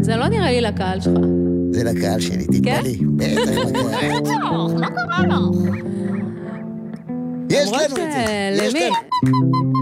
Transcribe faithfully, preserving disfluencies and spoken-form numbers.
זה לא נראה לי לקהל שלך. זה לקהל שלי, תתפלי. בטח לקהל. בטח, מה קרה לו? יש לנו את זה. למי?